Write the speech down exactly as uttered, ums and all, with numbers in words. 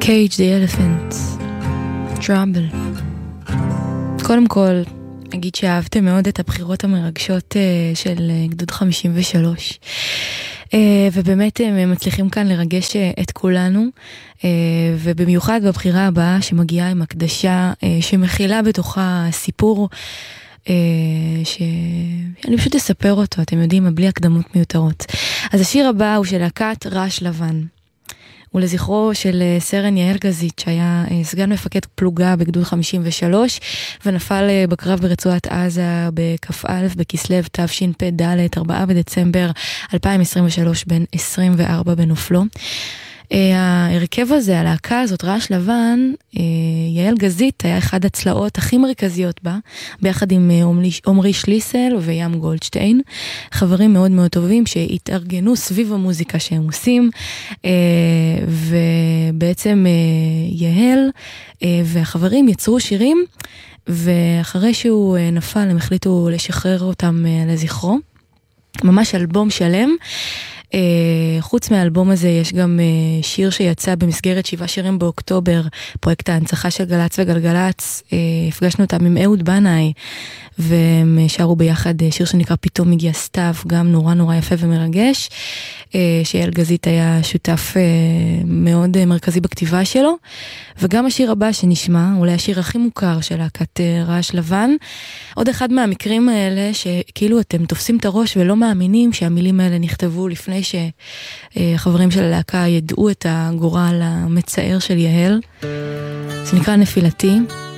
Cage the Elephant, Trouble. קודם כל, אגיד שאהבתם מאוד את הבחירות המרגשות של גדוד חמישים ושלוש. ובאמת הם מצליחים כאן לרגש את כולנו, ובמיוחד בבחירה הבאה שמגיעה עם הקדשה שמכילה בתוכה סיפור שאני פשוט אספר אותו, אתם יודעים, בלי הקדמות מיותרות. אז השיר הבא הוא של להקת רעש לבן. הוא לזכרו של סרן יעל גזית, שהיה סגן מפקד פלוגה בגדוד חמישים ושלוש, ונפל בקרב ברצועת עזה בכ"א בכסלו תשפ"ד, ארבעה בדצמבר אלפיים עשרים ושלוש, בן עשרים וארבע בנופלו. ההרכב הזה, הלהקה הזאת, רעש לבן, יעל גזית היה אחד הצלעות הכי מרכזיות בה, ביחד עם עומרי שליסל וים גולדשטיין, חברים מאוד מאוד טובים שהתארגנו סביב המוזיקה שהם עושים, ובעצם יעל והחברים יצרו שירים, ואחרי שהוא נפל הם החליטו לשחרר אותם לזכרו, ממש אלבום שלם. Uh, חוץ מהאלבום הזה יש גם uh, שיר שיצא במסגרת שבעה שירים באוקטובר, פרויקט ההנצחה של גלץ וגלגלץ. uh, הפגשנו אותם עם אהוד בנאי, והם שרו ביחד uh, שיר שנקרא פתאום הגיע סתיו, גם נורא נורא יפה ומרגש, uh, שיעל גזית היה שותף uh, מאוד uh, מרכזי בכתיבה שלו. וגם השיר הבא שנשמע, אולי השיר הכי מוכר של להקת uh, רעש לבן, עוד אחד מהמקרים האלה שכאילו אתם תופסים את הראש ולא מאמינים שהמילים האלה נכתבו לפני שחברים של הלהקה ידעו את הגורל המצער של יעל. זה נקרא נפילתי.